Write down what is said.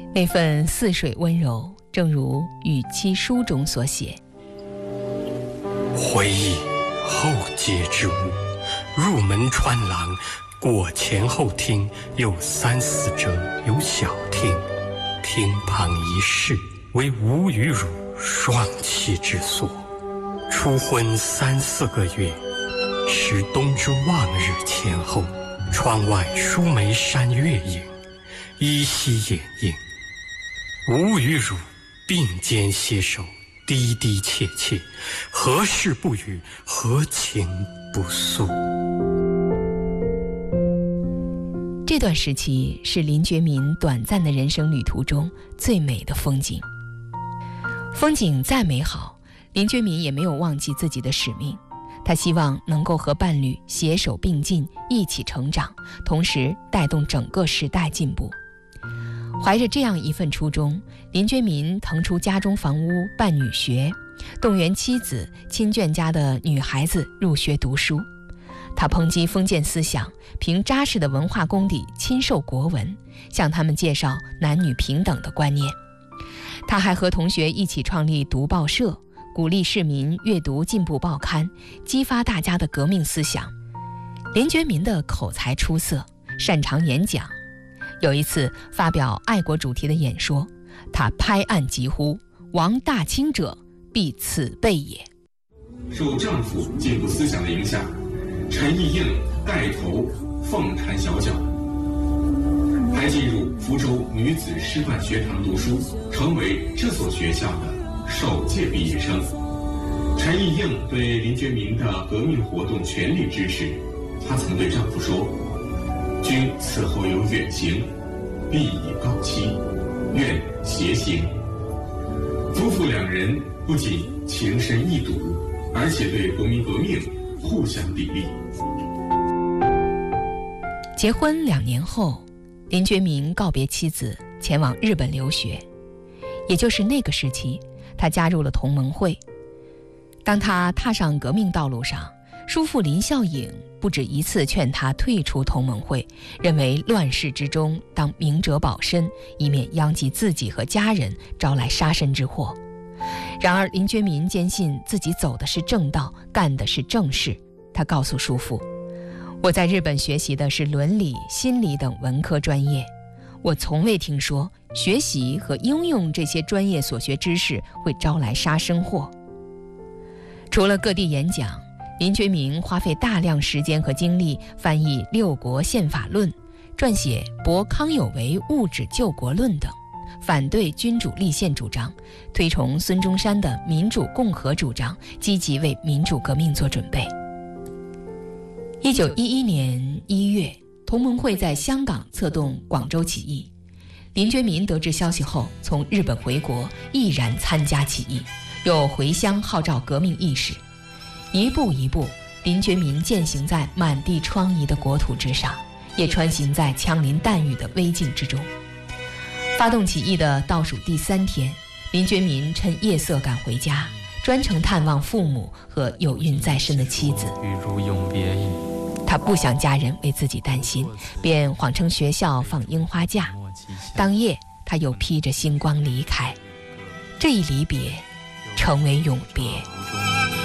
那份似水温柔，正如与妻书中所写： 回忆后街之屋，入门穿廊，过前后厅，有3、4正，有小厅，厅旁一室，为吴与汝双栖之所。初婚3、4个月，是冬之望日前后，窗外疏梅山月影，依稀掩映。吴与汝并肩携手，滴滴切切，何事不语，何情不诉。 这段时期是林觉民短暂的人生旅途中最美的风景。风景再美好，林觉民也没有忘记自己的使命。他希望能够和伴侣携手并进，一起成长，同时带动整个时代进步。怀着这样一份初衷，林觉民腾出家中房屋办女学，动员妻子亲眷家的女孩子入学读书。他抨击封建思想，凭扎实的文化功底亲授国文，向他们介绍男女平等的观念。他还和同学一起创立读报社，鼓励市民阅读进步报刊，激发大家的革命思想。林觉民的口才出色，擅长演讲。有一次发表爱国主题的演说，他拍案疾呼：亡大清者，必此辈也。 受丈夫进步思想的影响，陈义应带头奉禅小脚，还进入福州女子师范学堂读书，成为这所学校的首届毕业生。陈义应对林觉民的革命活动全力支持，她曾对丈夫说：君此后有远行，必以告期，愿偕行。夫妇2人不仅情深意笃，而且对国民革命互相砥砺。 结婚2年后，林觉民告别妻子，前往日本留学。也就是那个时期，他加入了同盟会。当他踏上革命道路上，叔父林孝颖不止一次劝他退出同盟会，认为乱世之中当明哲保身，以免殃及自己和家人，招来杀身之祸。然而林觉民坚信自己走的是正道，干的是正事。他告诉叔父：我在日本学习的是伦理、心理等文科专业，我从未听说学习和应用这些专业所学知识会招来杀身祸。除了各地演讲，林觉民花费大量时间和精力翻译《六国宪法论》，撰写《驳康有为物质救国论》等，反对君主立宪主张，推崇孙中山的民主共和主张，积极为民主革命做准备。1911年1月，同盟会在香港策动广州起义。林觉民得知消息后，从日本回国，毅然参加起义，又回乡号召革命意识。一步一步，林觉民践行在满地疮痍的国土之上，也穿行在枪林弹雨的危境之中。发动起义的倒数第3天，林觉民趁夜色赶回家，专程探望父母和有孕在身的妻子。他不想家人为自己担心，便谎称学校放樱花假。当夜，他又披着星光离开。这一离别，成为永别。